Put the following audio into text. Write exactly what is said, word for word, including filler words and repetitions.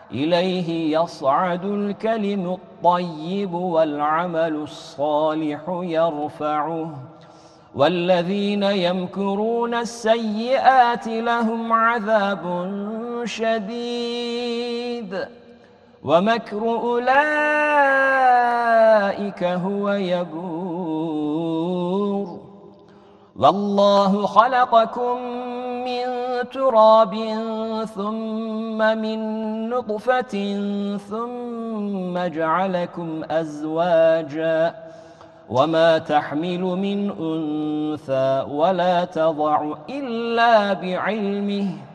إليه يصعد الكلم الطيب والعمل الصالح يرفعه والذين يمكرون السيئات لهم عذاب شديد ومكر أولئك هو يبور والله خلقكم من تراب ثم من نطفة ثم جعلكم أزواجا وما تحمل من أنثى ولا تضع إلا بعلمه